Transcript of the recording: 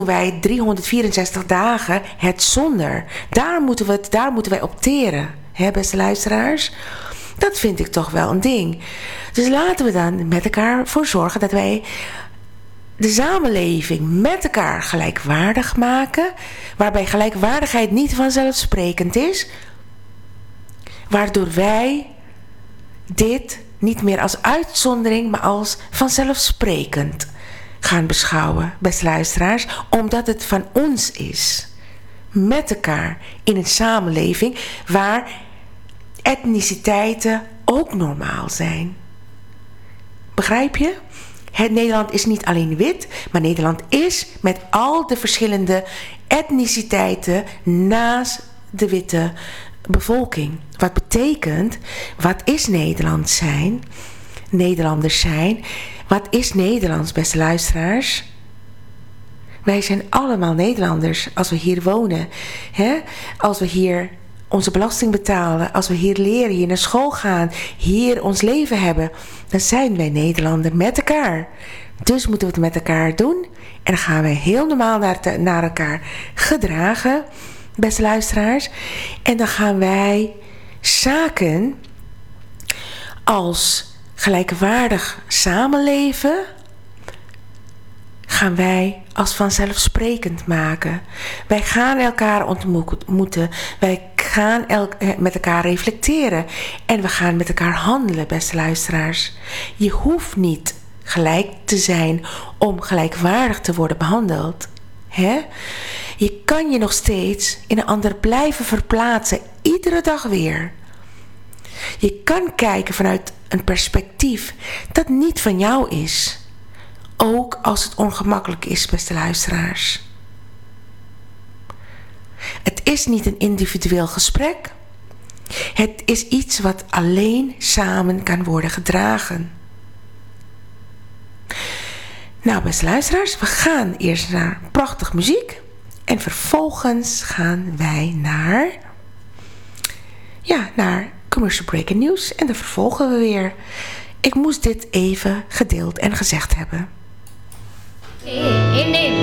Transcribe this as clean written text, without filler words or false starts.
wij 364 dagen het zonder. Daar moeten wij opteren, hè, beste luisteraars. Dat vind ik toch wel een ding. Dus laten we dan met elkaar voor zorgen dat wij de samenleving met elkaar gelijkwaardig maken, waarbij gelijkwaardigheid niet vanzelfsprekend is, waardoor wij dit niet meer als uitzondering, maar als vanzelfsprekend gaan beschouwen, beste luisteraars, omdat het van ons is. Met elkaar in een samenleving waar etniciteiten ook normaal zijn. Begrijp je? Nederland is niet alleen wit, maar Nederland is met al de verschillende etniciteiten naast de witte bevolking. Wat betekent, wat is Nederland zijn? Nederlanders zijn. Wat is Nederlands, beste luisteraars? Wij zijn allemaal Nederlanders als we hier wonen. Hè? Als we hier onze belasting betalen, als we hier leren, hier naar school gaan, hier ons leven hebben, dan zijn wij Nederlander met elkaar. Dus moeten we het met elkaar doen. En dan gaan wij heel normaal naar elkaar gedragen, beste luisteraars. En dan gaan wij zaken als gelijkwaardig samenleven, gaan wij als vanzelfsprekend maken. Wij gaan elkaar ontmoeten. Wij gaan met elkaar reflecteren. En we gaan met elkaar handelen, beste luisteraars. Je hoeft niet gelijk te zijn om gelijkwaardig te worden behandeld. Hè? Je kan je nog steeds in een ander blijven verplaatsen. Iedere dag weer. Je kan kijken vanuit een perspectief dat niet van jou is. Ook als het ongemakkelijk is, beste luisteraars. Het is niet een individueel gesprek. Het is iets wat alleen samen kan worden gedragen. Nou, beste luisteraars, we gaan eerst naar prachtige muziek. En vervolgens gaan wij naar commercial breaking news. En dan vervolgen we weer. Ik moest dit even gedeeld en gezegd hebben. In